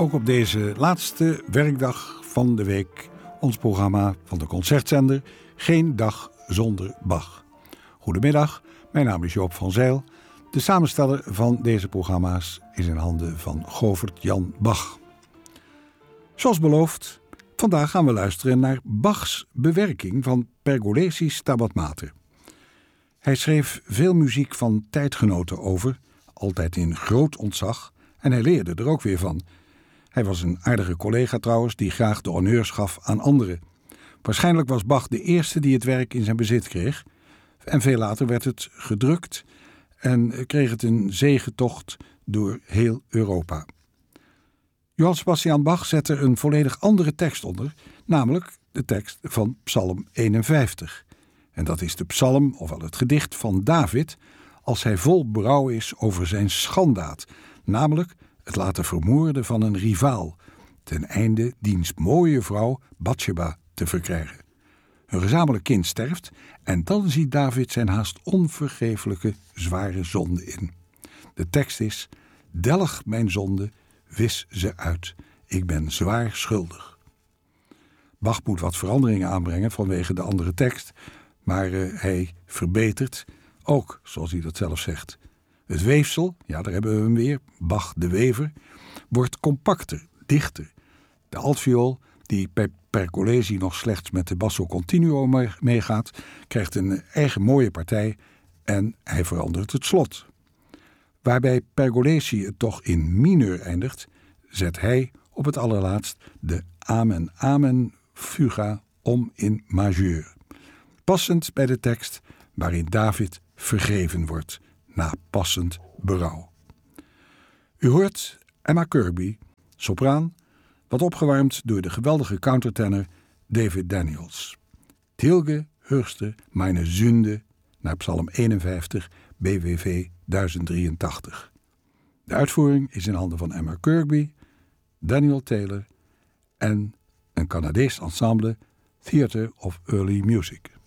Ook op deze laatste werkdag van de week ons programma van de Concertzender Geen Dag Zonder Bach. Goedemiddag, mijn naam is Joop van Zijl. De samensteller van deze programma's is in handen van Govert Jan Bach. Zoals beloofd, vandaag gaan we luisteren naar Bachs bewerking van Pergolesi Stabat Mater. Hij schreef veel muziek van tijdgenoten over, altijd in groot ontzag, en hij leerde er ook weer van. Hij was een aardige collega trouwens, die graag de honneurs gaf aan anderen. Waarschijnlijk was Bach de eerste die het werk in zijn bezit kreeg. En veel later werd het gedrukt en kreeg het een zegetocht door heel Europa. Johann Sebastian Bach zette een volledig andere tekst onder, namelijk de tekst van Psalm 51. En dat is de psalm, ofwel het gedicht van David, als hij vol berouw is over zijn schandaad, namelijk het laten vermoorden van een rivaal, ten einde diens mooie vrouw Batsheba te verkrijgen. Hun gezamenlijk kind sterft en dan ziet David zijn haast onvergeeflijke zware zonde in. De tekst is: delg mijn zonde, wis ze uit. Ik ben zwaar schuldig. Bach moet wat veranderingen aanbrengen vanwege de andere tekst, maar hij verbetert ook, zoals hij dat zelf zegt. Het weefsel, ja, daar hebben we hem weer, Bach de wever, wordt compacter, dichter. De altviool, die bij Pergolesi nog slechts met de basso continuo meegaat, krijgt een eigen mooie partij en hij verandert het slot. Waarbij Pergolesi het toch in mineur eindigt, zet hij op het allerlaatst de Amen Amen fuga om in majeur. Passend bij de tekst waarin David vergeven wordt na passend berouw. U hoort Emma Kirkby, sopraan, wat opgewarmd door de geweldige countertenor David Daniels. Tilge hörste meine Sünde naar Psalm 51, BWV 1083. De uitvoering is in handen van Emma Kirkby, Daniel Taylor en een Canadees ensemble Theatre of Early Music.